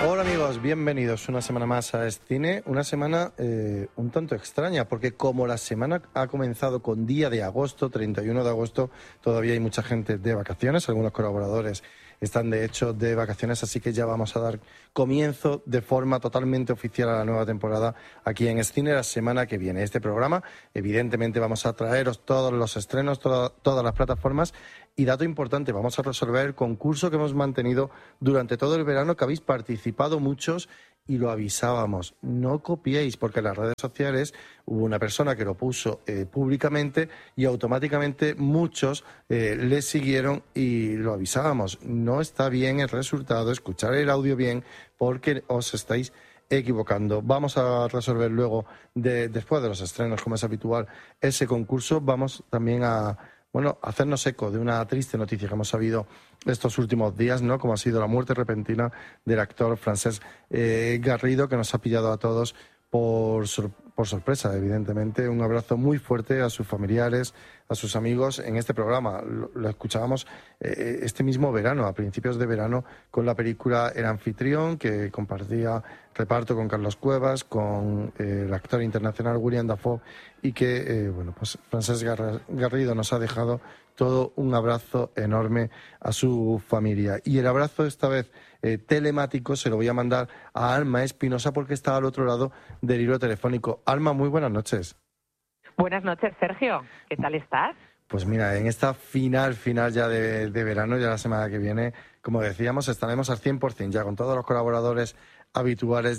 Hola amigos, bienvenidos una semana más a Escine, una semana un tanto extraña, porque como la semana ha comenzado con día de agosto, 31 de agosto, todavía hay mucha gente de vacaciones, algunos colaboradores están de hecho de vacaciones, así que ya vamos a dar comienzo de forma totalmente oficial a la nueva temporada aquí en Escine la semana que viene. Este programa, evidentemente, vamos a traeros todos los estrenos, todas las plataformas. Y dato importante, vamos a resolver el concurso que hemos mantenido durante todo el verano, que habéis participado muchos y lo avisábamos. No copiéis, porque en las redes sociales hubo una persona que lo puso públicamente y automáticamente muchos le siguieron y lo avisábamos. No está bien el resultado, escuchar el audio bien, porque os estáis equivocando. Vamos a resolver luego, después de los estrenos, como es habitual, ese concurso. Vamos también a hacernos eco de una triste noticia que hemos sabido estos últimos días, ¿no? Como ha sido la muerte repentina del actor Francesc Garrido, que nos ha pillado a todos por sorpresa, evidentemente. Un abrazo muy fuerte a sus familiares, a sus amigos. En este programa lo escuchábamos este mismo verano, a principios de verano, con la película El anfitrión, que compartía reparto con Carlos Cuevas, con el actor internacional William Dafoe, y que, Francesc Garrido nos ha dejado todo un abrazo enorme a su familia. Y el abrazo esta vez telemático se lo voy a mandar a Alma Espinosa, porque está al otro lado del hilo telefónico. Alma, muy buenas noches. Buenas noches, Sergio. ¿Qué tal estás? Pues mira, en esta final ya de verano, ya la semana que viene, como decíamos, estaremos al 100% ya con todos los colaboradores habituales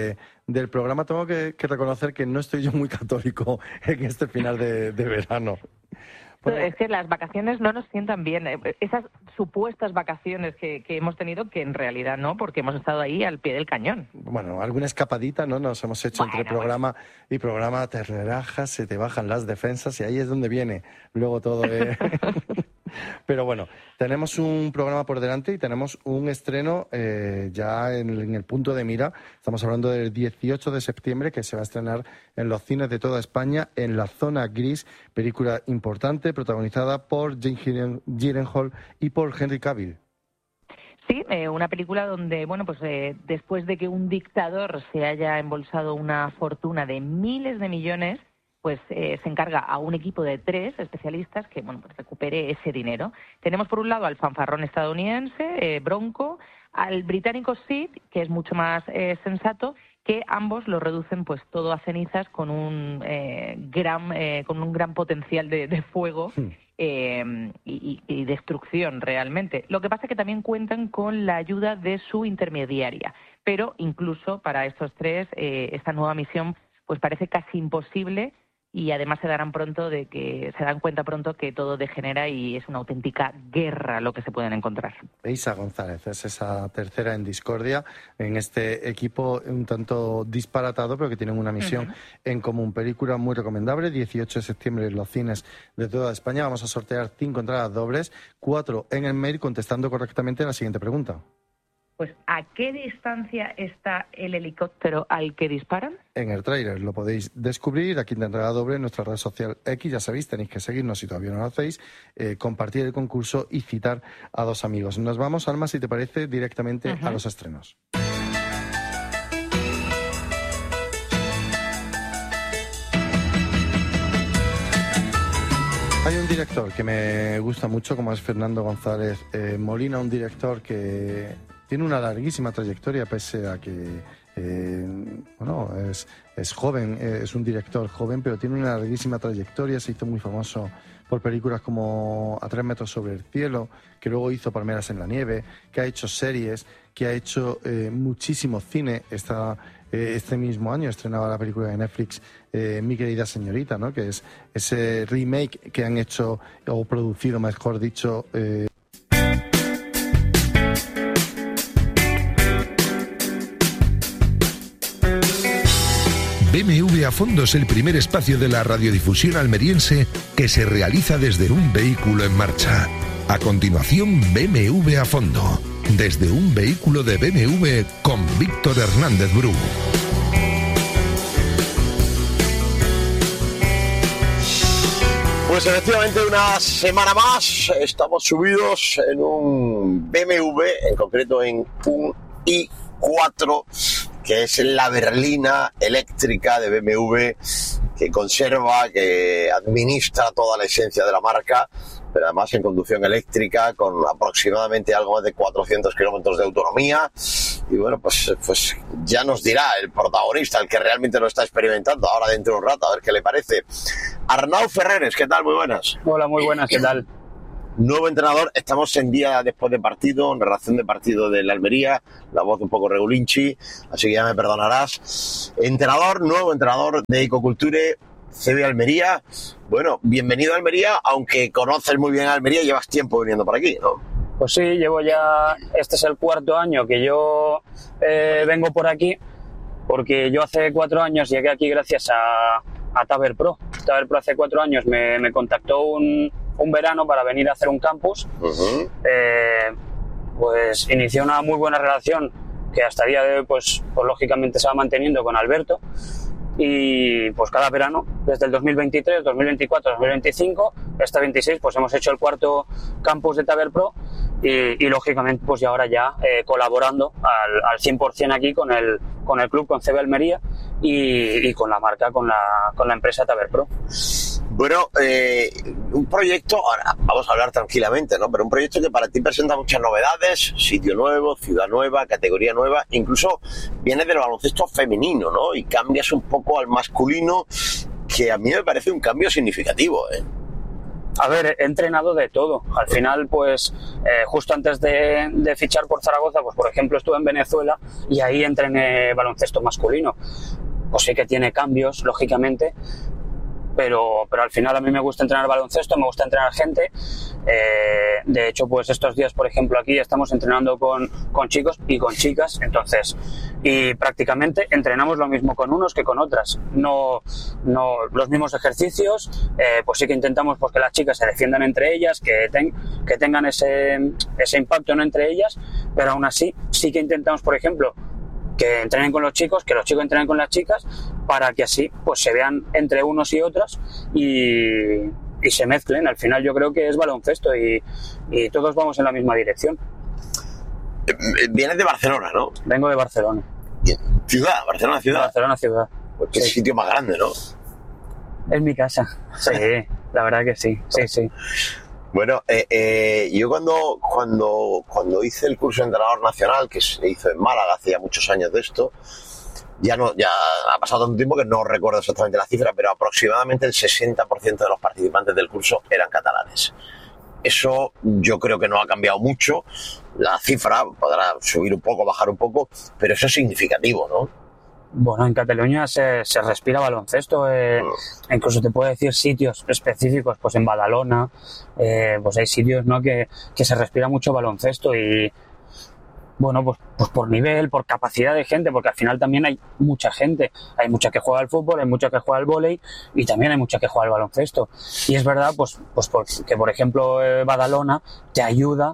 del programa. Tengo que reconocer que no estoy yo muy católico en este final de verano. Bueno, es que las vacaciones no nos sientan bien. Esas supuestas vacaciones que hemos tenido, que en realidad no, porque hemos estado ahí al pie del cañón. Bueno, alguna escapadita, ¿no? Nos hemos hecho entre programa y programa. Te relajas, se te bajan las defensas y ahí es donde viene luego todo. Pero bueno, tenemos un programa por delante y tenemos un estreno ya en el punto de mira. Estamos hablando del 18 de septiembre, que se va a estrenar en los cines de toda España, en La Zona Gris, película importante protagonizada por Jake Gyllenhaal y por Henry Cavill. Sí, una película donde, después de que un dictador se haya embolsado una fortuna de miles de millones, pues se encarga a un equipo de 3 especialistas que recupere ese dinero. Tenemos por un lado al fanfarrón estadounidense, Bronco, al británico Sid, que es mucho más sensato, que ambos lo reducen pues todo a cenizas con un gran potencial de fuego y destrucción realmente. Lo que pasa es que también cuentan con la ayuda de su intermediaria, pero incluso para estos 3 esta nueva misión pues parece casi imposible. Y además se dan cuenta pronto que todo degenera y es una auténtica guerra lo que se pueden encontrar. Eiza González es esa tercera en discordia en este equipo un tanto disparatado, pero que tienen una misión en común. Película muy recomendable, 18 de septiembre en los cines de toda España. Vamos a sortear 5 entradas dobles, 4 en el mail, contestando correctamente la siguiente pregunta. Pues, ¿a qué distancia está el helicóptero al que disparan? En el tráiler lo podéis descubrir. Aquí en entrada doble en nuestra red social X, ya sabéis, tenéis que seguirnos si todavía no lo hacéis, compartir el concurso y citar a 2 amigos. Nos vamos, Alma, si te parece, directamente a los estrenos. Hay un director que me gusta mucho, como es Fernando González Molina, un director que tiene una larguísima trayectoria, pese a que es joven, es un director joven, pero tiene una larguísima trayectoria. Se hizo muy famoso por películas como A 3 metros sobre el cielo, que luego hizo Palmeras en la nieve, que ha hecho series, que ha hecho muchísimo cine. Este mismo año estrenaba la película de Netflix Mi querida señorita, ¿no? Que es ese remake que han hecho, o producido, mejor dicho, BMW a Fondo es el primer espacio de la radiodifusión almeriense que se realiza desde un vehículo en marcha. A continuación, BMW a Fondo, desde un vehículo de BMW con Víctor Hernández Bru. Pues efectivamente una semana más estamos subidos en un BMW, en concreto en un 4, que es la berlina eléctrica de BMW, que conserva, que administra toda la esencia de la marca, pero además en conducción eléctrica, con aproximadamente algo más de 400 kilómetros de autonomía. Y bueno, pues ya nos dirá el protagonista, el que realmente lo está experimentando, ahora dentro de un rato, a ver qué le parece. Arnau Ferreres, ¿qué tal? Muy buenas. Hola, muy buenas, ¿qué tal? Nuevo entrenador, estamos en día después de partido, en relación de partido de la Almería, la voz un poco regulinchi, así que ya me perdonarás. Nuevo entrenador de Ecoculture, CB Almería. Bueno, bienvenido a Almería, aunque conoces muy bien a Almería, llevas tiempo viniendo por aquí, ¿no? Pues sí, llevo ya, este es el 4º año que yo vengo por aquí, porque yo hace 4 años llegué aquí gracias a Taber Pro. Taber Pro hace 4 años me contactó un verano para venir a hacer un campus. Uh-huh. Pues inició una muy buena relación que hasta el día de hoy pues lógicamente se va manteniendo con Alberto, y pues cada verano desde el 2023, 2024, 2025, este 26 pues hemos hecho el 4º campus de Taber Pro y lógicamente pues ya ahora ya colaborando al 100% aquí con el club, con CB Almería y con la marca, con la empresa Taber Pro. Bueno, un proyecto, ahora vamos a hablar tranquilamente, ¿no? Pero un proyecto que para ti presenta muchas novedades, sitio nuevo, ciudad nueva, categoría nueva, incluso viene del baloncesto femenino, ¿no? Y cambias un poco al masculino, que a mí me parece un cambio significativo, ¿eh? A ver, he entrenado de todo. Al final, pues, justo antes de fichar por Zaragoza, pues, por ejemplo, estuve en Venezuela y ahí entrené baloncesto masculino. Pues sí que tiene cambios, lógicamente, pero al final a mí me gusta entrenar baloncesto, me gusta entrenar gente. De hecho, pues estos días, por ejemplo, aquí estamos entrenando con chicos y con chicas, entonces, y prácticamente entrenamos lo mismo con unos que con otras. No los mismos ejercicios, pues sí que intentamos pues, que las chicas se defiendan entre ellas, que tengan ese impacto, ¿no?, entre ellas, pero aún así sí que intentamos, por ejemplo, que entrenen con los chicos, que los chicos entrenen con las chicas, para que así pues se vean entre unos y otras y se mezclen. Al final yo creo que es baloncesto y todos vamos en la misma dirección. Vienes de Barcelona, ¿no? Vengo de Barcelona. ¿Ciudad? ¿Barcelona ciudad? Barcelona ciudad. Pues qué sí. Sitio más grande, ¿no? Es mi casa. Sí, la verdad que sí. Sí. Bueno, yo cuando hice el curso de entrenador nacional, que se hizo en Málaga hace ya muchos años de esto, ya ha pasado tanto tiempo que no recuerdo exactamente la cifra, pero aproximadamente el 60% de los participantes del curso eran catalanes. Eso yo creo que no ha cambiado mucho. La cifra podrá subir un poco, bajar un poco, pero eso es significativo, ¿no? Bueno, en Cataluña se respira baloncesto, incluso te puedo decir sitios específicos, pues en Badalona, pues hay sitios, ¿no?, que se respira mucho baloncesto y bueno, pues por nivel, por capacidad de gente, porque al final también hay mucha gente, hay mucha que juega al fútbol, hay mucha que juega al vóley y también hay mucha que juega al baloncesto. Y es verdad, pues que por ejemplo Badalona te ayuda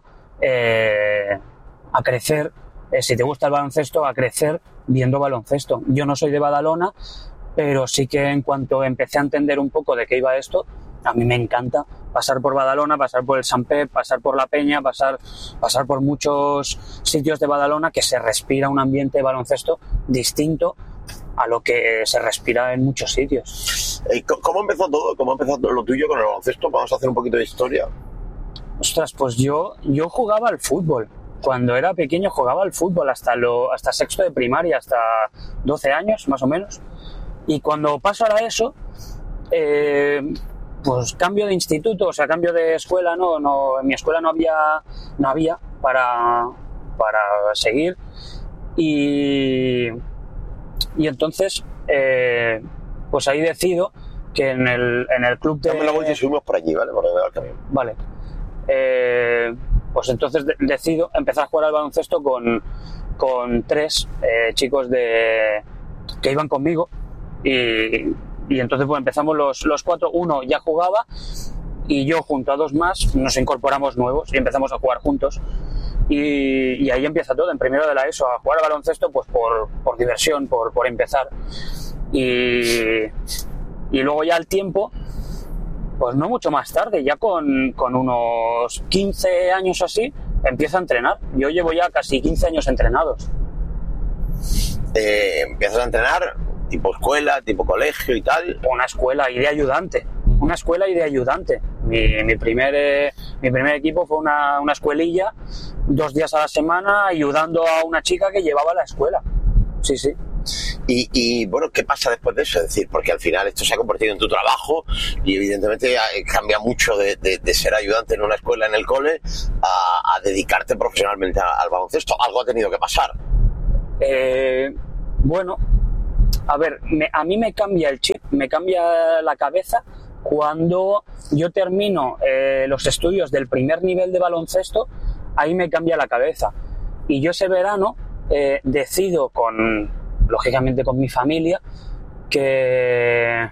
a crecer, si te gusta el baloncesto, a crecer viendo baloncesto. Yo no soy de Badalona, pero sí que en cuanto empecé a entender un poco de qué iba esto, a mí me encanta pasar por Badalona, pasar por el Sant Pep, pasar por La Peña, pasar por muchos sitios de Badalona, que se respira un ambiente de baloncesto distinto a lo que se respira en muchos sitios. ¿Cómo empezó todo? ¿Cómo empezó lo tuyo con el baloncesto? Vamos a hacer un poquito de historia. Ostras, pues yo jugaba al fútbol. Cuando era pequeño jugaba al fútbol hasta sexto de primaria, hasta 12 años más o menos. Y cuando paso a la ESO, pues cambio de instituto, o sea, cambio de escuela, no en mi escuela no había para seguir. Y entonces, pues ahí decido que en el club de... Dame la vuelta y subimos por allí, ¿vale? Por donde va el camión. Vale. Pues entonces decido empezar a jugar al baloncesto con 3 chicos que iban conmigo y entonces pues empezamos los 4, uno ya jugaba y yo junto a 2 más nos incorporamos nuevos y empezamos a jugar juntos y ahí empieza todo, en primero de la ESO, a jugar al baloncesto pues por diversión, por empezar y luego ya al tiempo, pues no mucho más tarde, ya con unos 15 años o así, empiezo a entrenar. Yo llevo ya casi 15 años entrenados. Empiezas a entrenar tipo escuela, tipo colegio y tal. Una escuela y de ayudante. Mi primer equipo fue una escuelilla, 2 días a la semana, ayudando a una chica que llevaba la escuela. Sí. Y bueno, ¿qué pasa después de eso? Es decir, porque al final esto se ha convertido en tu trabajo y evidentemente cambia mucho de ser ayudante en una escuela, en el cole, a dedicarte profesionalmente al baloncesto. Algo ha tenido que pasar. Bueno, a ver, a mí me cambia el chip, me cambia la cabeza cuando yo termino los estudios del primer nivel de baloncesto. Ahí me cambia la cabeza. Y yo ese verano decido, lógicamente con mi familia, que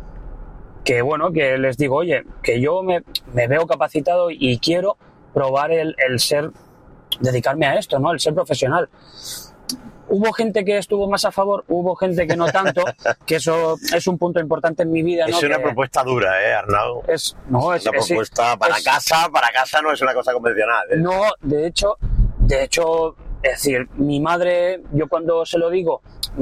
les digo, oye, que yo me veo capacitado y quiero probar el dedicarme a esto, ¿no? El ser profesional. Hubo gente que estuvo más a favor, hubo gente que no tanto, que eso es un punto importante en mi vida, ¿no? Es una propuesta dura, Arnau. Es una propuesta para casa no es una cosa convencional. No, de hecho, es decir, mi madre, yo cuando se lo digo,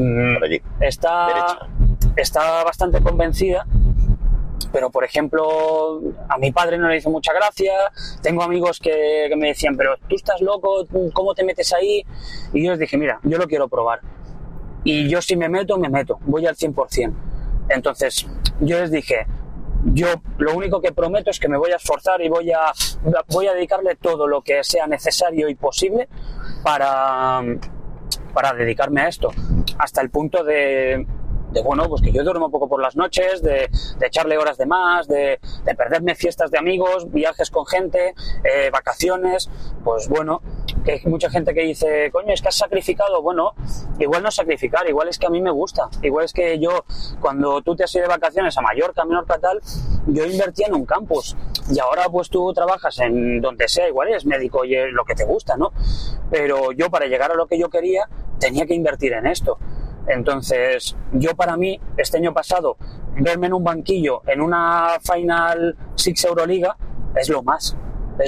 está bastante convencida, pero por ejemplo, a mi padre no le hizo mucha gracia. Tengo amigos que me decían, pero tú estás loco, ¿cómo te metes ahí? Y yo les dije, mira, yo lo quiero probar. Y yo si me meto, voy al 100%. Entonces, yo les dije, yo lo único que prometo es que me voy a esforzar y voy a dedicarle todo lo que sea necesario y posible para dedicarme a esto. Hasta el punto de bueno, pues que yo duermo poco por las noches, de echarle horas de más, de perderme fiestas de amigos, viajes con gente, vacaciones. Pues bueno, que hay mucha gente que dice, coño, es que has sacrificado. Bueno, igual no sacrificar, igual es que a mí me gusta. Igual es que yo, cuando tú te has ido de vacaciones a Mallorca, a Menorca, tal, yo invertía en un campus. Y ahora pues tú trabajas en donde sea, igual eres médico y es lo que te gusta, ¿no? Pero yo, para llegar a lo que yo quería, tenía que invertir en esto. Entonces, yo, para mí, este año pasado, verme en un banquillo en una Final Six Euroliga es lo más.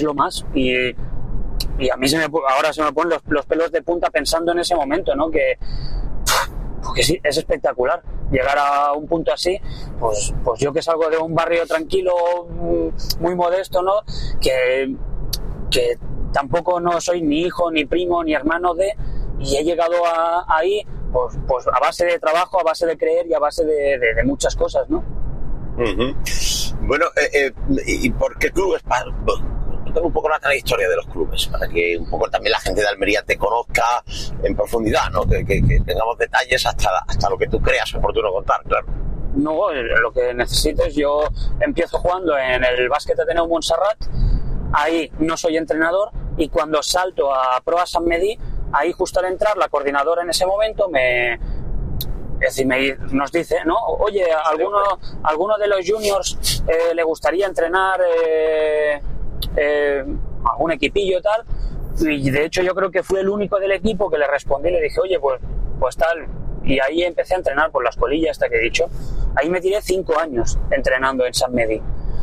Y a mí ahora se me ponen los pelos de punta pensando en ese momento, ¿no? Porque sí, es espectacular llegar a un punto así. Pues yo, que salgo de un barrio tranquilo, muy modesto, ¿no? Que tampoco no soy ni hijo, ni primo, ni hermano de... Y he llegado ahí pues a base de trabajo, a base de creer y a base de muchas cosas, ¿no? Uh-huh. Bueno, ¿y por qué clubes? Cuéntame un poco la trayectoria de los clubes, para que un poco también la gente de Almería te conozca en profundidad, ¿no? Que tengamos detalles hasta lo que tú creas oportuno contar, claro. No, lo que necesites. Yo empiezo jugando en el Básquet Ateneu Montserrat, ahí no soy entrenador, y cuando salto a Proa Sant Medir, ahí justo al entrar, la coordinadora en ese momento nos dice, ¿no? Oye, ¿alguno de los juniors le gustaría entrenar algún equipillo tal? Y de hecho yo creo que fui el único del equipo que le respondí y le dije, oye, pues tal. Y ahí empecé a entrenar por la escuelilla esta que he dicho. Ahí me tiré 5 años entrenando en Sant Medir.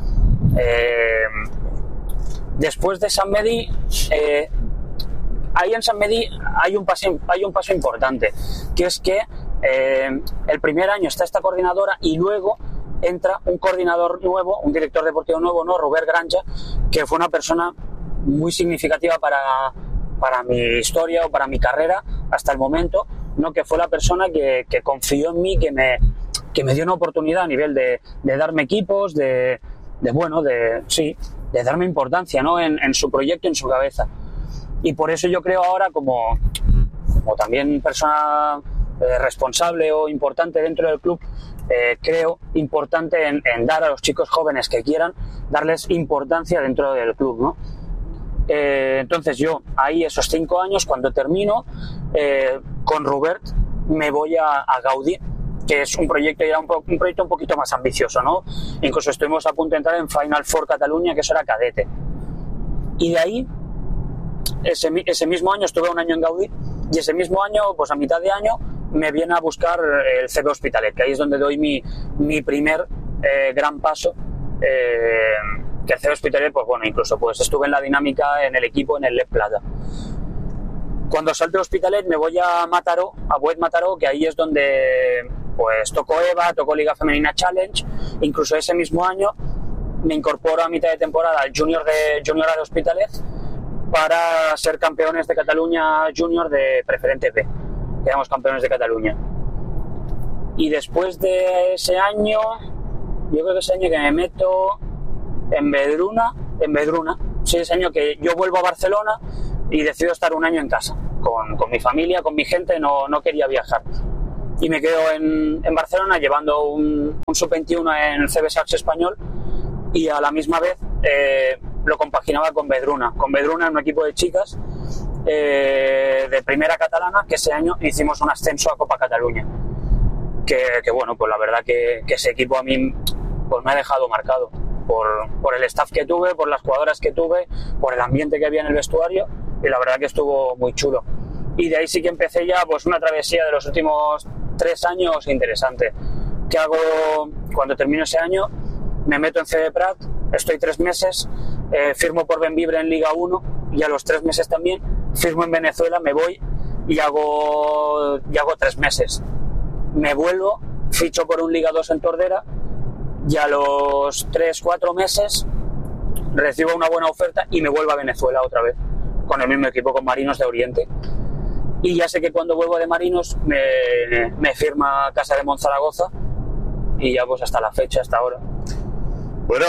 Después de Sant Medir, ahí en Sant Medir hay un paso importante, que es que el primer año está esta coordinadora y luego entra un coordinador nuevo, un director deportivo nuevo, ¿no? Robert Granja, que fue una persona muy significativa para mi historia o para mi carrera hasta el momento, ¿no? Que fue la persona que confió en mí, que me dio una oportunidad a nivel de darme equipos, de darme importancia, ¿no? En su proyecto, en su cabeza. Y por eso yo creo ahora, como también persona responsable o importante dentro del club, creo importante en dar a los chicos jóvenes que quieran, darles importancia dentro del club, ¿no? Entonces yo, ahí esos 5 años, cuando termino, con Robert me voy a Gaudí, que es un proyecto un poquito más ambicioso, ¿no? Incluso estuvimos a punto de entrar en Final Four Cataluña, que eso era cadete. Y de ahí, ese mismo año, estuve 1 año en Gaudí, y ese mismo año, pues a mitad de año, me viene a buscar el CB Hospitalet, que ahí es donde doy mi primer gran paso. Que el CB Hospitalet, pues bueno, incluso pues estuve en la dinámica en el equipo, en el Leb Plata. Cuando salto de Hospitalet me voy a Mataró, a Boet Mataró, que ahí es donde pues tocó EVA, tocó Liga Femenina Challenge. Incluso ese mismo año me incorporo a mitad de temporada al Junior A de Hospitalet para ser campeones de Cataluña Junior de Preferente B. Quedamos campeones de Cataluña. Y después de ese año, yo creo que ese año que me meto en Vedruna, sí, ese año que yo vuelvo a Barcelona y decido estar un año en casa, con mi familia, con mi gente, no quería viajar. Y me quedo en Barcelona llevando un sub-21 en CB Sachs español y a la misma vez lo compaginaba con Vedruna. Con Vedruna, un equipo de chicas de primera catalana, que ese año hicimos un ascenso a Copa Cataluña. Que bueno, pues la verdad que ese equipo a mí pues me ha dejado marcado por el staff que tuve, por las jugadoras que tuve, por el ambiente que había en el vestuario, y la verdad que estuvo muy chulo. Y de ahí sí que empecé ya pues una travesía de los últimos 3 años interesante. ¿Qué hago cuando termino ese año? Me meto en CD Prat, estoy 3 meses, firmo por Benvibre en Liga 1 y a los 3 meses también firmo en Venezuela, me voy y hago 3 meses. Me vuelvo, ficho por un Liga 2 en Tordera y a los 3-4 meses recibo una buena oferta y me vuelvo a Venezuela otra vez, con el mismo equipo, con Marinos de Oriente. Y ya sé que cuando vuelvo de Marinos me firma Casa de Monzaragoza y ya pues hasta la fecha, hasta ahora. Bueno,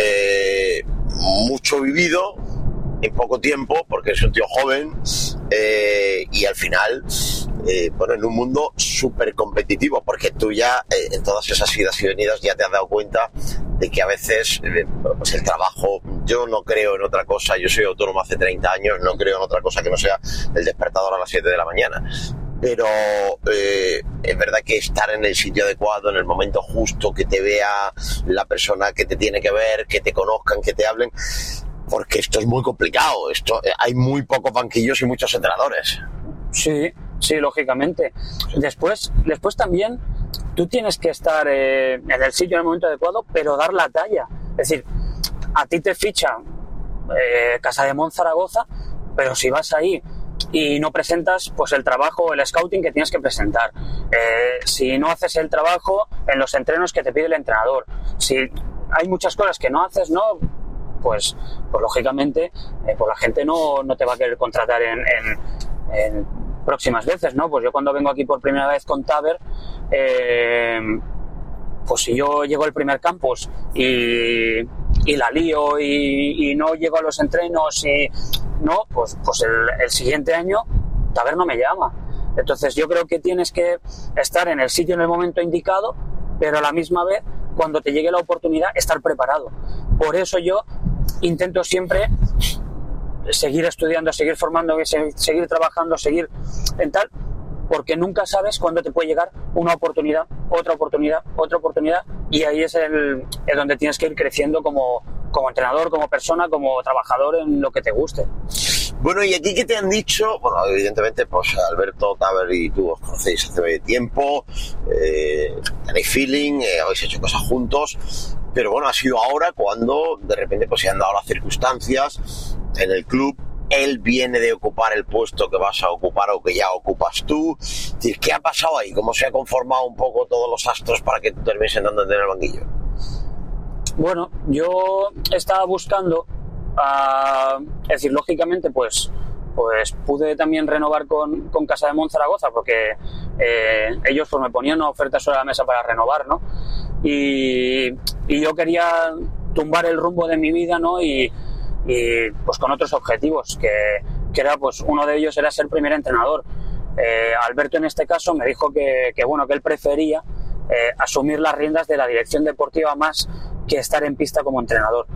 mucho vivido en poco tiempo, porque es un tío joven y al final, bueno, en un mundo súper competitivo, porque tú ya en todas esas idas y venidas ya te has dado cuenta de que a veces pues el trabajo, yo no creo en otra cosa, yo soy autónomo hace 30 años, no creo en otra cosa que no sea el despertador a las 7 de la mañana. Pero es verdad que estar en el sitio adecuado, en el momento justo, que te vea la persona que te tiene que ver, que te conozcan, que te hablen, porque esto es muy complicado, hay muy pocos banquillos y muchos entrenadores. Sí, lógicamente. Después también tú tienes que estar en el sitio en el momento adecuado, pero dar la talla. Es decir, a ti te ficha Casa de Monzaragoza, pero si vas ahí y no presentas pues el trabajo, el scouting que tienes que presentar, si no haces el trabajo en los entrenos que te pide el entrenador, si hay muchas cosas que no haces, ¿no? Pues lógicamente pues la gente no te va a querer contratar en próximas veces, ¿no? Pues yo cuando vengo aquí por primera vez con Taber, pues si yo llego al primer campus y la lío y no llego a los entrenos y no, pues el siguiente año Taber no me llama. Entonces yo creo que tienes que estar en el sitio en el momento indicado, pero a la misma vez, cuando te llegue la oportunidad, estar preparado. Por eso yo intento siempre seguir estudiando, seguir formando, seguir trabajando, seguir en tal, porque nunca sabes cuándo te puede llegar una oportunidad, otra oportunidad, y ahí es donde tienes que ir creciendo como entrenador, como persona, como trabajador en lo que te guste. Bueno, ¿y aquí qué te han dicho? Bueno, evidentemente, pues Alberto, Taber y tú os conocéis hace tiempo, tenéis feeling, habéis hecho cosas juntos, pero bueno, ha sido ahora cuando de repente pues se han dado las circunstancias en el club. Él viene de ocupar el puesto que vas a ocupar o que ya ocupas tú. ¿Qué ha pasado ahí? ¿Cómo se ha conformado un poco todos los astros para que tú termines sentándote en el banquillo? Bueno, yo estaba buscando, es decir, lógicamente pues pude también renovar con Casa de Monzaragoza, porque ellos pues me ponían una oferta sobre la mesa para renovar, ¿no? Y yo quería tumbar el rumbo de mi vida, ¿no? Y pues con otros objetivos, que era pues uno de ellos era ser primer entrenador. Alberto en este caso me dijo que él prefería asumir las riendas de la dirección deportiva más que estar en pista como entrenador.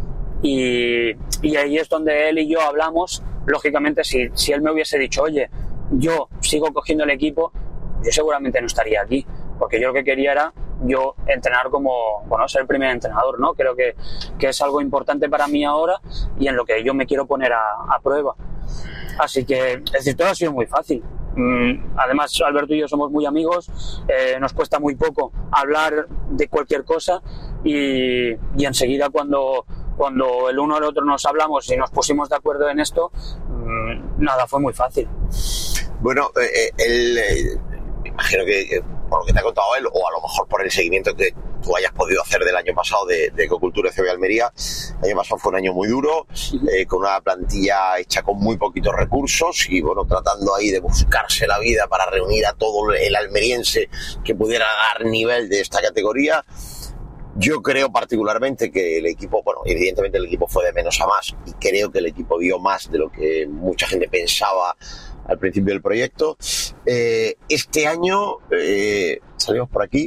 Y ahí es donde él y yo hablamos. Lógicamente, si él me hubiese dicho, oye, yo sigo cogiendo el equipo, yo seguramente no estaría aquí, porque yo lo que quería era yo entrenar ser el primer entrenador, ¿no? Creo que es algo importante para mí ahora y en lo que yo me quiero poner a prueba. Así que, es decir, todo ha sido muy fácil. Además, Alberto y yo somos muy amigos, nos cuesta muy poco hablar de cualquier cosa y enseguida cuando cuando el uno al otro nos hablamos y nos pusimos de acuerdo en esto, nada, fue muy fácil. Bueno, me imagino que por lo que te ha contado él, o a lo mejor por el seguimiento que tú hayas podido hacer del año pasado de Ecocultura CB Almería, el año pasado fue un año muy duro, con una plantilla hecha con muy poquitos recursos y bueno, tratando ahí de buscarse la vida para reunir a todo el almeriense que pudiera dar nivel de esta categoría. Yo creo particularmente que el equipo, bueno, evidentemente el equipo fue de menos a más y creo que el equipo dio más de lo que mucha gente pensaba al principio del proyecto. Este año, salimos por aquí,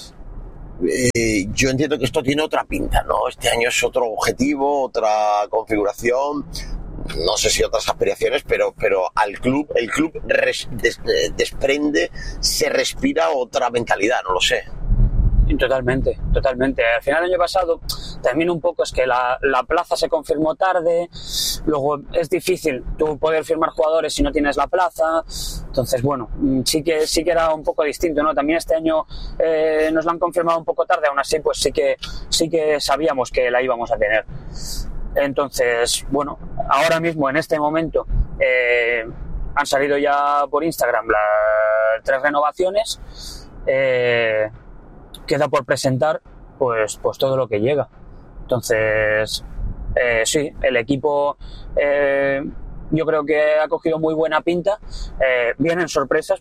yo entiendo que esto tiene otra pinta, ¿no? Este año es otro objetivo, otra configuración, no sé si otras aspiraciones, pero el club desprende, se respira otra mentalidad, no lo sé. Totalmente. Al final del año pasado también un poco es que la plaza se confirmó tarde, luego es difícil tú poder firmar jugadores si no tienes la plaza, entonces bueno, sí que era un poco distinto, ¿no? También este año nos la han confirmado un poco tarde, aún así pues sí que sabíamos que la íbamos a tener. Entonces, bueno, ahora mismo en este momento han salido ya por Instagram las 3 renovaciones. Queda por presentar pues todo lo que llega. Entonces sí, el equipo yo creo que ha cogido muy buena pinta. Vienen sorpresas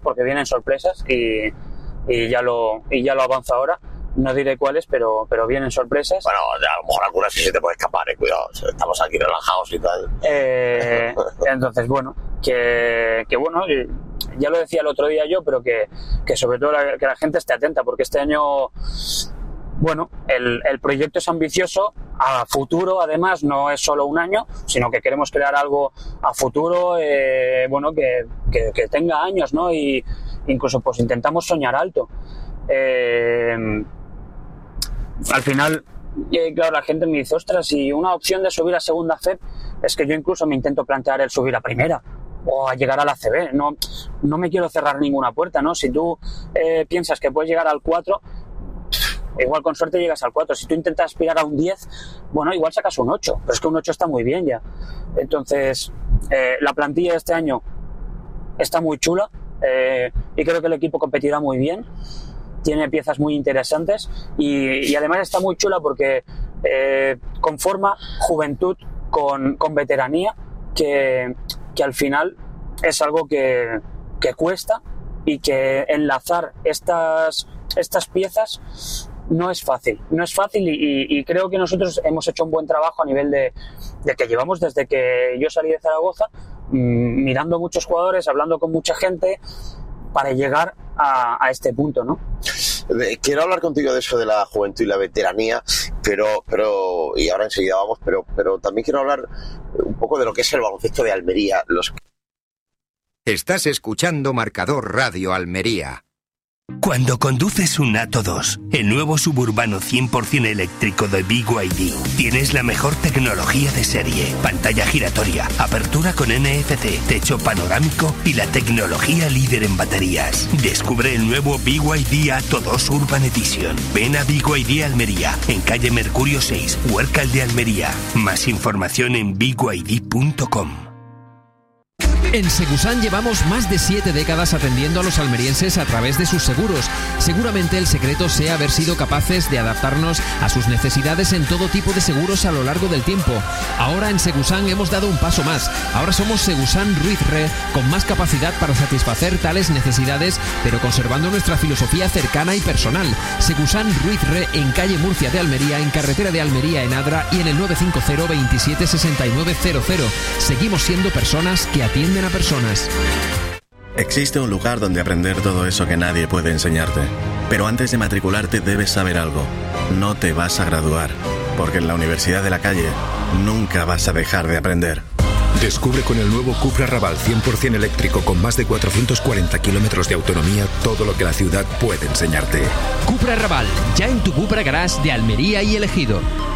y ya lo avanzo ahora. No diré cuáles, pero vienen sorpresas. Bueno, a lo mejor algunas sí se te puede escapar, cuidado, estamos aquí relajados y tal. Entonces, bueno, que bueno, ya lo decía el otro día yo, pero que sobre todo que la gente esté atenta, porque este año, bueno, el proyecto es ambicioso, a futuro además, no es solo un año, sino que queremos crear algo a futuro, bueno, que tenga años, ¿no? Y incluso pues intentamos soñar alto. Al final, claro, la gente me dice, ostras, y una opción de subir a segunda FEP, es que yo incluso me intento plantear el subir a primera o a llegar a la CB, no me quiero cerrar ninguna puerta, ¿no? Si tú piensas que puedes llegar al 4, igual con suerte llegas al 4, si tú intentas aspirar a un 10, bueno, igual sacas un 8, pero es que un 8 está muy bien ya. Entonces, la plantilla de este año está muy chula y creo que el equipo competirá muy bien. Tiene piezas muy interesantes y además está muy chula porque conforma juventud con veteranía, que al final es algo que cuesta y que enlazar estas piezas no es fácil y creo que nosotros hemos hecho un buen trabajo a nivel de que llevamos desde que yo salí de Zaragoza mirando muchos jugadores, hablando con mucha gente para llegar a este punto, ¿no? Quiero hablar contigo de eso de la juventud y la veteranía, pero y ahora enseguida vamos, pero también quiero hablar un poco de lo que es el baloncesto de Almería. Estás escuchando Marcador Radio Almería. Cuando conduces un Atto 2, el nuevo suburbano 100% eléctrico de BYD, tienes la mejor tecnología de serie, pantalla giratoria, apertura con NFC, techo panorámico y la tecnología líder en baterías. Descubre el nuevo BYD Atto 2 Urban Edition. Ven a BYD Almería, en calle Mercurio 6, Huércal de Almería. Más información en byd.com. En Segusan llevamos más de 7 décadas atendiendo a los almerienses a través de sus seguros. Seguramente el secreto sea haber sido capaces de adaptarnos a sus necesidades en todo tipo de seguros a lo largo del tiempo. Ahora en Segusan hemos dado un paso más. Ahora somos Segusan Ruiz Re, con más capacidad para satisfacer tales necesidades, pero conservando nuestra filosofía cercana y personal. Segusan Ruiz Re, en calle Murcia de Almería, en carretera de Almería en Adra y en el 950 27 6900. Seguimos siendo personas que atienden a personas. Existe un lugar donde aprender todo eso que nadie puede enseñarte. Pero antes de matricularte debes saber algo. No te vas a graduar, porque en la Universidad de la Calle nunca vas a dejar de aprender. Descubre con el nuevo Cupra Raval 100% eléctrico con más de 440 kilómetros de autonomía todo lo que la ciudad puede enseñarte. Cupra Raval, ya en tu Cupra Garage de Almería y El Ejido.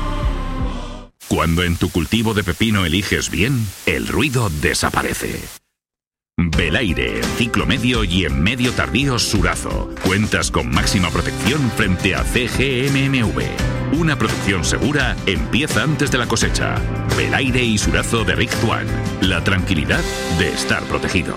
Cuando en tu cultivo de pepino eliges bien, el ruido desaparece. Belaire, ciclo medio y en medio tardío Surazo. Cuentas con máxima protección frente a CGMMV. Una producción segura empieza antes de la cosecha. Belaire y Surazo de Rick Tuan. La tranquilidad de estar protegido.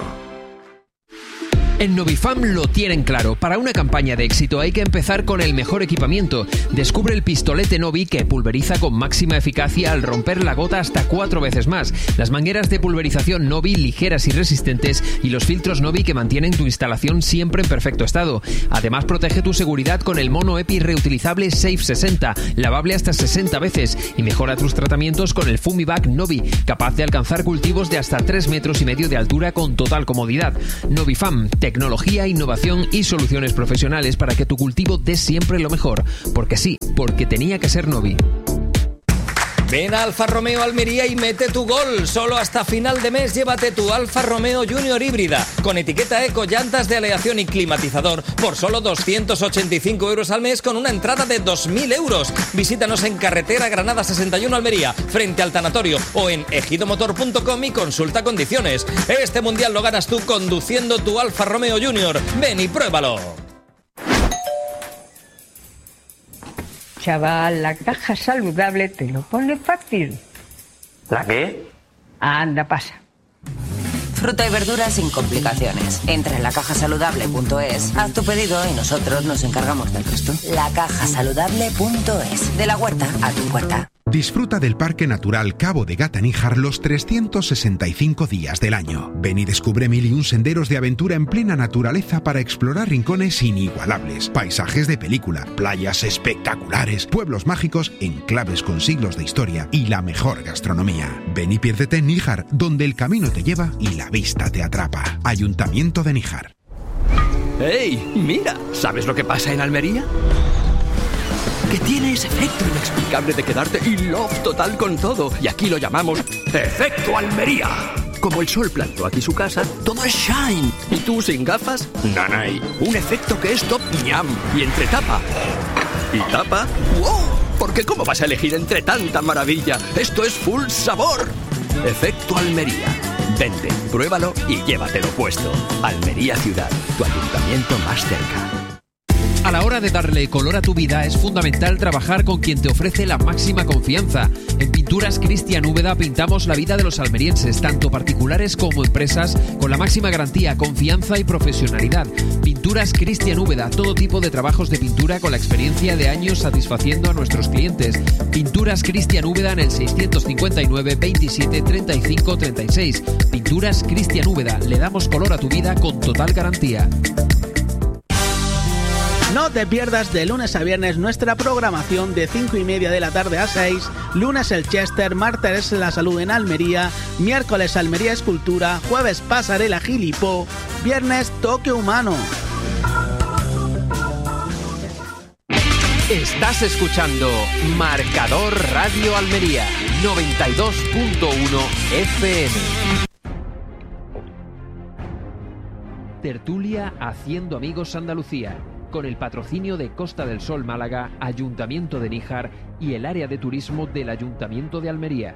En Novifam lo tienen claro. Para una campaña de éxito hay que empezar con el mejor equipamiento. Descubre el pistolete Novi que pulveriza con máxima eficacia al romper la gota hasta 4 veces más. Las mangueras de pulverización Novi ligeras y resistentes y los filtros Novi que mantienen tu instalación siempre en perfecto estado. Además protege tu seguridad con el mono EPI reutilizable Safe 60, lavable hasta 60 veces y mejora tus tratamientos con el Fumivac Novi, capaz de alcanzar cultivos de hasta 3,5 metros de altura con total comodidad. Novifam, tecnología, innovación y soluciones profesionales para que tu cultivo dé siempre lo mejor. Porque sí, porque tenía que ser Novi. Ven a Alfa Romeo Almería y mete tu gol. Solo hasta final de mes llévate tu Alfa Romeo Junior híbrida con etiqueta eco, llantas de aleación y climatizador por solo 285 euros al mes con una entrada de 2.000 euros. Visítanos en Carretera Granada 61 Almería, frente al tanatorio, o en ejidomotor.com y consulta condiciones. Este mundial lo ganas tú conduciendo tu Alfa Romeo Junior. Ven y pruébalo. Chaval, la caja saludable te lo pone fácil. ¿La qué? Anda, pasa. Fruta y verduras sin complicaciones. Entra en lacajasaludable.es, haz tu pedido y nosotros nos encargamos del resto. Lacajasaludable.es. De la huerta a tu puerta. Disfruta del Parque Natural Cabo de Gata-Níjar los 365 días del año. Ven y descubre 1001 senderos de aventura en plena naturaleza para explorar rincones inigualables, paisajes de película, playas espectaculares, pueblos mágicos, enclaves con siglos de historia y la mejor gastronomía. Ven y piérdete en Níjar, donde el camino te lleva y la vista te atrapa. Ayuntamiento de Níjar. ¡Ey! Mira, ¿sabes lo que pasa en Almería? Que tiene ese efecto inexplicable de quedarte in love total con todo. Y aquí lo llamamos Efecto Almería. Como el sol plantó aquí su casa, todo es shine. ¿Y tú sin gafas? Nanay. Un efecto que es top ñam. Y entre tapa y tapa, ¡wow! Porque ¿cómo vas a elegir entre tanta maravilla? Esto es full sabor. Efecto Almería. Vente, pruébalo y llévatelo puesto. Almería Ciudad, tu ayuntamiento más cerca. A la hora de darle color a tu vida es fundamental trabajar con quien te ofrece la máxima confianza. En Pinturas Cristian Úbeda pintamos la vida de los almerienses, tanto particulares como empresas, con la máxima garantía, confianza y profesionalidad. Pinturas Cristian Úbeda, todo tipo de trabajos de pintura con la experiencia de años satisfaciendo a nuestros clientes. Pinturas Cristian Úbeda en el 659 27 35 36. Pinturas Cristian Úbeda, le damos color a tu vida con total garantía. No te pierdas de lunes a viernes nuestra programación de 5:30 de la tarde a 6, lunes el Chester, martes la salud en Almería, miércoles Almería Escultura, jueves Pasarela Gilipó, viernes Toque Humano. Estás escuchando Marcador Radio Almería, 92.1 FM. Tertulia Haciendo Amigos Andalucía, con el patrocinio de Costa del Sol Málaga, Ayuntamiento de Níjar y el área de turismo del Ayuntamiento de Almería.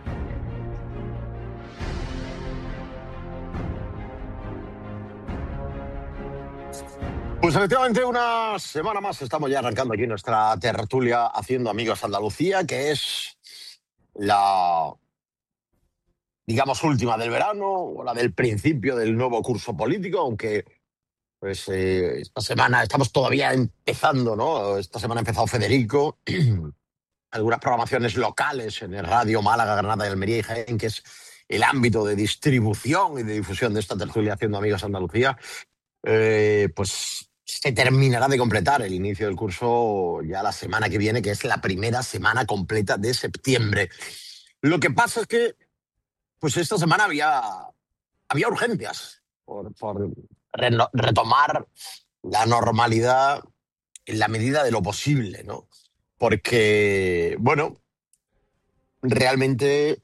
Pues efectivamente una semana más estamos ya arrancando aquí nuestra tertulia Haciendo Amigos Andalucía, que es la, digamos, última del verano, o la del principio del nuevo curso político, aunque pues esta semana estamos todavía empezando, ¿no? Esta semana ha empezado Federico, algunas programaciones locales en el Radio Málaga, Granada y Almería y Jaén, que es el ámbito de distribución y de difusión de esta tertulia Haciendo Amigos Andalucía, pues se terminará de completar el inicio del curso ya la semana que viene, que es la primera semana completa de septiembre. Lo que pasa es que pues esta semana había urgencias por retomar la normalidad en la medida de lo posible, ¿no? Porque, bueno, realmente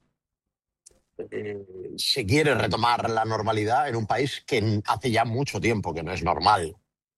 se quiere retomar la normalidad en un país que hace ya mucho tiempo que no es normal.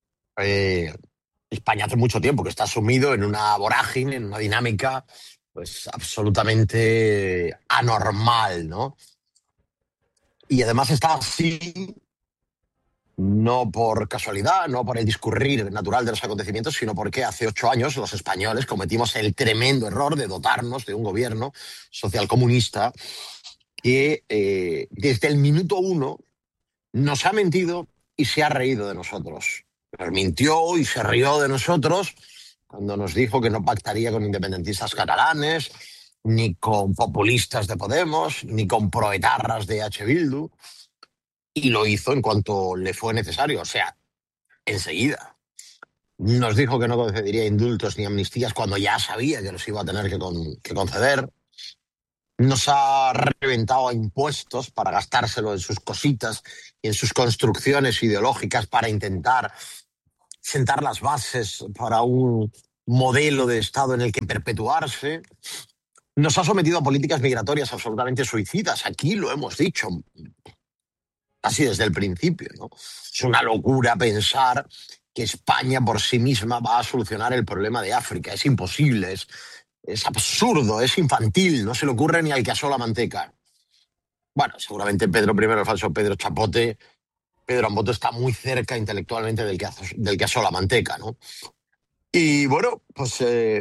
España hace mucho tiempo que está sumido en una vorágine, en una dinámica pues absolutamente anormal, ¿no? Y además está así no por casualidad, no por el discurrir natural de los acontecimientos, sino porque hace 8 años los españoles cometimos el tremendo error de dotarnos de un gobierno socialcomunista que desde el minuto 1 nos ha mentido y se ha reído de nosotros. Nos mintió y se rió de nosotros cuando nos dijo que no pactaría con independentistas catalanes, ni con populistas de Podemos, ni con proetarras de H. Bildu. Y lo hizo en cuanto le fue necesario, o sea, enseguida. Nos dijo que no concedería indultos ni amnistías cuando ya sabía que los iba a tener que conceder. Nos ha reventado a impuestos para gastárselo en sus cositas y en sus construcciones ideológicas para intentar sentar las bases para un modelo de Estado en el que perpetuarse. Nos ha sometido a políticas migratorias absolutamente suicidas. Aquí lo hemos dicho así desde el principio, ¿no? Es una locura pensar que España por sí misma va a solucionar el problema de África. Es imposible, es absurdo, es infantil, no se le ocurre ni al que asó la manteca. Bueno, seguramente Pedro I, el falso Pedro Chapote, Pedro Amboto está muy cerca intelectualmente del que asó la manteca, ¿no? Y bueno, pues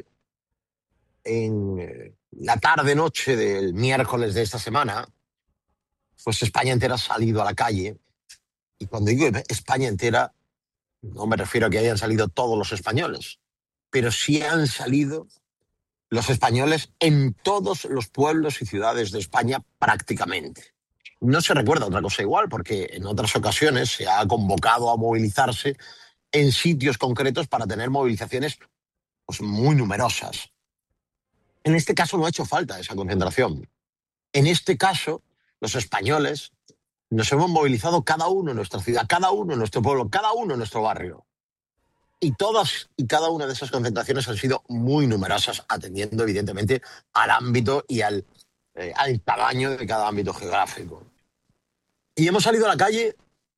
en la tarde-noche del miércoles de esta semana, pues España entera ha salido a la calle. Y cuando digo España entera, no me refiero a que hayan salido todos los españoles, pero sí han salido los españoles en todos los pueblos y ciudades de España prácticamente. No se recuerda otra cosa igual, porque en otras ocasiones se ha convocado a movilizarse en sitios concretos para tener movilizaciones pues, muy numerosas. En este caso no ha hecho falta esa concentración. En este caso, los españoles nos hemos movilizado cada uno en nuestra ciudad, cada uno en nuestro pueblo, cada uno en nuestro barrio. Y todas y cada una de esas concentraciones han sido muy numerosas, atendiendo evidentemente al ámbito y al tamaño de cada ámbito geográfico. Y hemos salido a la calle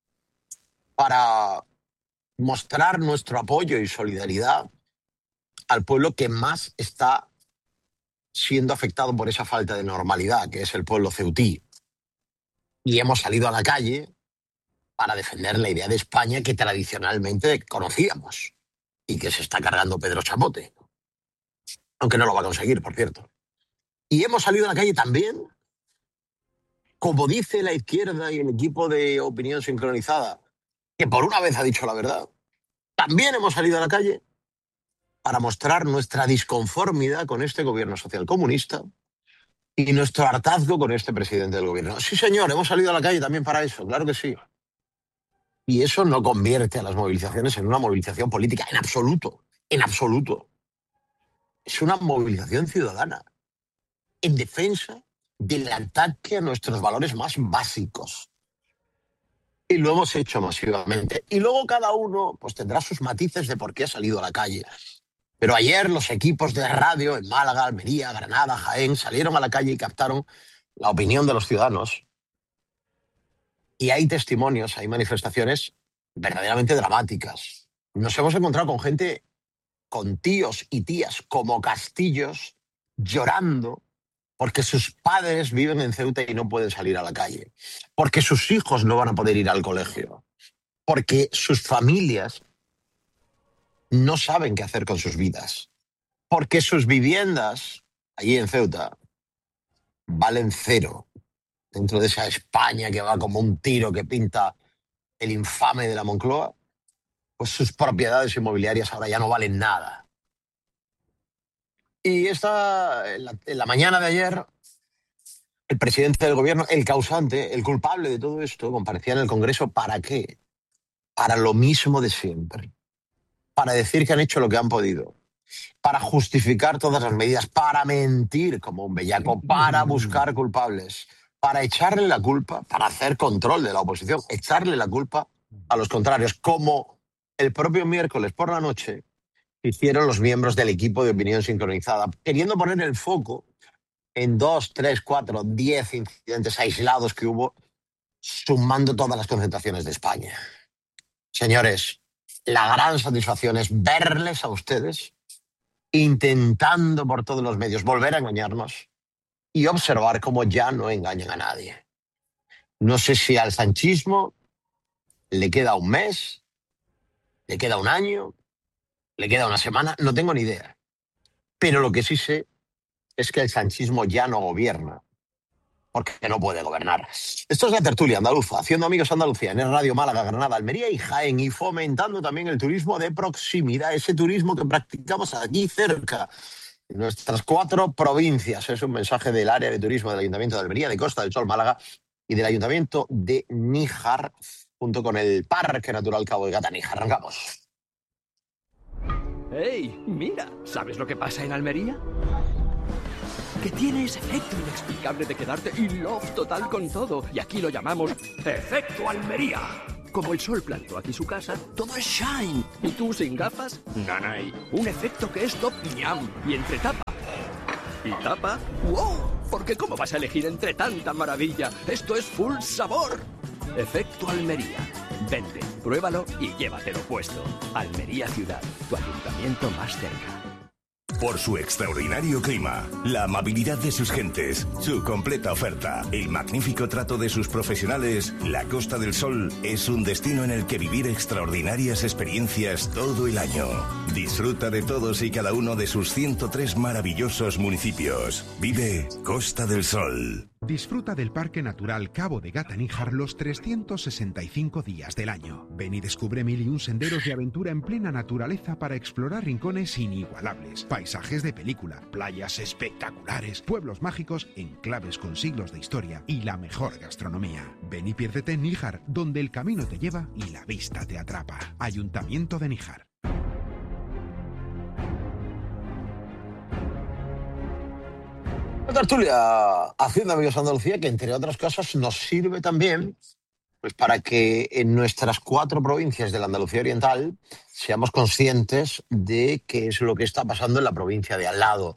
para mostrar nuestro apoyo y solidaridad al pueblo que más está siendo afectado por esa falta de normalidad, que es el pueblo ceutí. Y hemos salido a la calle para defender la idea de España que tradicionalmente conocíamos y que se está cargando Pedro Chapote. Aunque no lo va a conseguir, por cierto. Y hemos salido a la calle también, como dice la izquierda y el equipo de Opinión Sincronizada, que por una vez ha dicho la verdad, también hemos salido a la calle para mostrar nuestra disconformidad con este gobierno socialcomunista y nuestro hartazgo con este presidente del gobierno. Sí, señor, hemos salido a la calle también para eso, claro que sí. Y eso no convierte a las movilizaciones en una movilización política, en absoluto, en absoluto. Es una movilización ciudadana, en defensa del ataque a nuestros valores más básicos. Y lo hemos hecho masivamente. Y luego cada uno pues, tendrá sus matices de por qué ha salido a la calle. Pero ayer los equipos de radio en Málaga, Almería, Granada, Jaén salieron a la calle y captaron la opinión de los ciudadanos. Y hay testimonios, hay manifestaciones verdaderamente dramáticas. Nos hemos encontrado con gente, con tíos y tías como castillos, llorando porque sus padres viven en Ceuta y no pueden salir a la calle, porque sus hijos no van a poder ir al colegio, porque sus familias no saben qué hacer con sus vidas, porque sus viviendas allí en Ceuta valen cero dentro de esa España que va como un tiro que pinta el infame de la Moncloa. Pues sus propiedades inmobiliarias ahora ya no valen nada. Y en la mañana de ayer, el presidente del gobierno, el causante, el culpable de todo esto, comparecía en el Congreso. ¿Para qué? Para lo mismo de siempre. Para decir que han hecho lo que han podido. Para justificar todas las medidas. Para mentir como un bellaco. Para buscar culpables. Para echarle la culpa, para hacer control de la oposición. Echarle la culpa a los contrarios. Como el propio miércoles por la noche hicieron los miembros del equipo de Opinión Sincronizada, queriendo poner el foco en 2, 3, 4, 10 incidentes aislados que hubo, sumando todas las concentraciones de España. Señores, la gran satisfacción es verles a ustedes intentando por todos los medios volver a engañarnos y observar cómo ya no engañan a nadie. No sé si al sanchismo ¿Le queda un mes? ¿Le queda un año? ¿Le queda una semana? No tengo ni idea. Pero lo que sí sé es que el sanchismo ya no gobierna, porque no puede gobernar. Esto es la tertulia andaluza, haciendo amigos Andalucía, en el Radio Málaga, Granada, Almería y Jaén, y fomentando también el turismo de proximidad, ese turismo que practicamos aquí cerca, en nuestras 4 provincias. Es un mensaje del área de turismo del Ayuntamiento de Almería, de Costa del Sol, Málaga, y del Ayuntamiento de Níjar, junto con el Parque Natural Cabo de Gata Níjar. Arrancamos. ¡Hey, mira! ¿Sabes lo que pasa en Almería? Que tiene ese efecto inexplicable de quedarte in love total con todo. Y aquí lo llamamos Efecto Almería. Como el sol plantó aquí su casa, todo es shine. ¿Y tú sin gafas? Nanay. Un efecto que es top ñam. Y entre tapa y tapa, ¡wow! Porque ¿cómo vas a elegir entre tanta maravilla? Esto es full sabor. Efecto Almería. Vente, pruébalo y llévatelo puesto. Almería Ciudad, tu ayuntamiento más cerca. Por su extraordinario clima, la amabilidad de sus gentes, su completa oferta, el magnífico trato de sus profesionales, la Costa del Sol es un destino en el que vivir extraordinarias experiencias todo el año. Disfruta de todos y cada uno de sus 103 maravillosos municipios. Vive Costa del Sol. Disfruta del Parque Natural Cabo de Gata Níjar los 365 días del año. Ven y descubre 1001 senderos de aventura en plena naturaleza para explorar rincones inigualables, paisajes de película, playas espectaculares, pueblos mágicos, enclaves con siglos de historia y la mejor gastronomía. Ven y piérdete en Níjar, donde el camino te lleva y la vista te atrapa. Ayuntamiento de Níjar. La tertulia haciendo amigos Andalucía, que entre otras cosas nos sirve también pues para que en nuestras 4 provincias de la Andalucía Oriental seamos conscientes de qué es lo que está pasando en la provincia de al lado.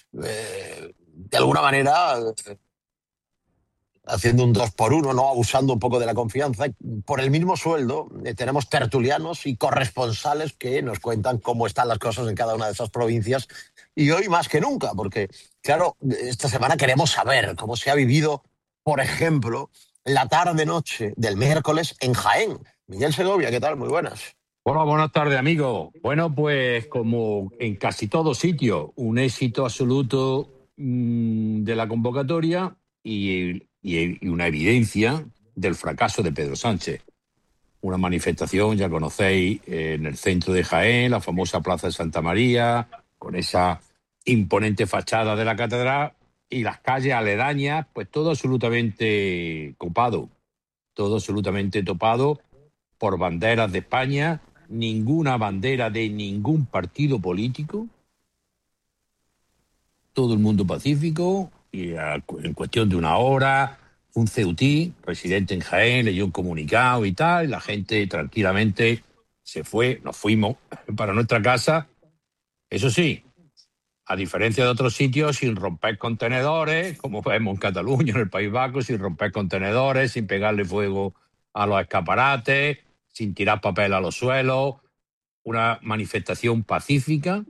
De alguna manera, haciendo un 2 por 1, ¿no? Abusando un poco de la confianza, por el mismo sueldo tenemos tertulianos y corresponsales que nos cuentan cómo están las cosas en cada una de esas provincias, y hoy más que nunca, porque claro, esta semana queremos saber cómo se ha vivido, por ejemplo, la tarde-noche del miércoles en Jaén. Miguel Segovia, ¿qué tal? Muy buenas. Hola, buenas tardes, amigos. Bueno, pues como en casi todo sitio, un éxito absoluto de la convocatoria y una evidencia del fracaso de Pedro Sánchez. Una manifestación, ya conocéis, en el centro de Jaén, la famosa Plaza de Santa María, con esa imponente fachada de la catedral y las calles aledañas, pues todo absolutamente copado, todo absolutamente topado por banderas de España, ninguna bandera de ningún partido político, todo el mundo pacífico, y en cuestión de una hora, un ceutí, residente en Jaén, leyó un comunicado y tal, y la gente tranquilamente se fue, nos fuimos para nuestra casa, eso sí, a diferencia de otros sitios, sin romper contenedores, como vemos en Cataluña, en el País Vasco, sin romper contenedores, sin pegarle fuego a los escaparates, sin tirar papel a los suelos, una manifestación pacífica,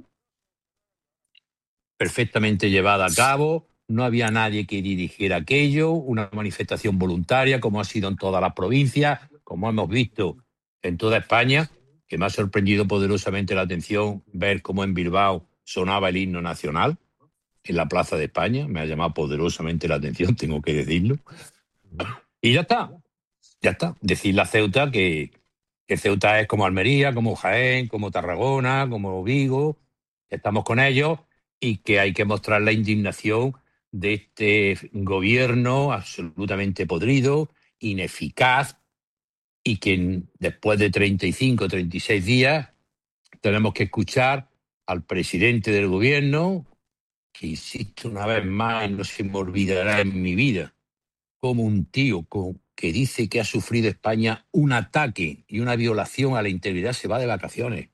perfectamente llevada a cabo, no había nadie que dirigiera aquello, una manifestación voluntaria, como ha sido en todas las provincias, como hemos visto en toda España, que me ha sorprendido poderosamente la atención ver cómo en Bilbao sonaba el himno nacional en la Plaza de España, me ha llamado poderosamente la atención, tengo que decirlo. Y ya está. Decirle a Ceuta que Ceuta es como Almería, como Jaén, como Tarragona, como Vigo, que estamos con ellos y que hay que mostrar la indignación de este gobierno absolutamente podrido, ineficaz, y que después de 35, 36 días tenemos que escuchar al presidente del gobierno, que insisto una vez más, y no se me olvidará en mi vida, como un tío que dice que ha sufrido España un ataque y una violación a la integridad se va de vacaciones.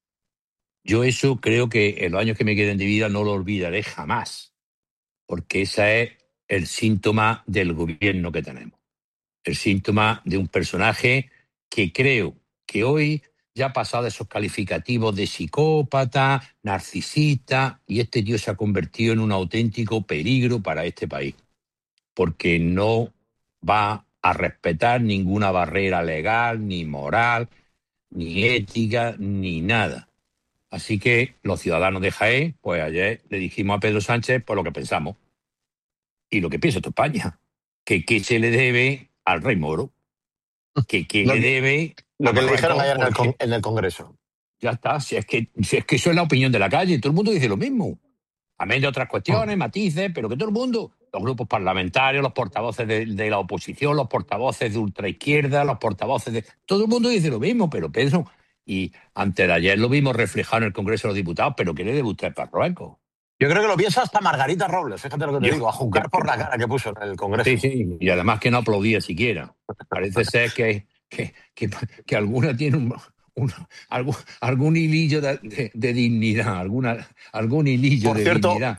Yo eso creo que en los años que me queden de vida no lo olvidaré jamás, porque ese es el síntoma del gobierno que tenemos. El síntoma de un personaje que creo que hoy ya ha pasado esos calificativos de psicópata, narcisista, y este tío se ha convertido en un auténtico peligro para este país, porque no va a respetar ninguna barrera legal, ni moral, ni ética, ni nada. Así que los ciudadanos de Jaén, pues ayer le dijimos a Pedro Sánchez por lo que pensamos y lo que piensa toda España, que qué se le debe al rey Moro, que qué le debe... Lo que le dijeron ayer porque- en el Congreso. Ya está, si es que eso es la opinión de la calle, todo el mundo dice lo mismo. Amén de otras cuestiones, matices, pero que todo el mundo, los grupos parlamentarios, los portavoces de la oposición, los portavoces de ultraizquierda, los portavoces de... Todo el mundo dice lo mismo, pero Pedro, y antes de ayer lo vimos reflejado en el Congreso de los Diputados, pero ¿qué le debe usted a Marruecos? Yo creo que lo piensa hasta Margarita Robles, fíjate lo que te Yo- digo, a juzgar por la cara que puso en el Congreso. Sí, sí, y además que no aplaudía siquiera. Parece ser que alguna tiene algún hilillo de dignidad, algún hilillo Por de cierto, dignidad.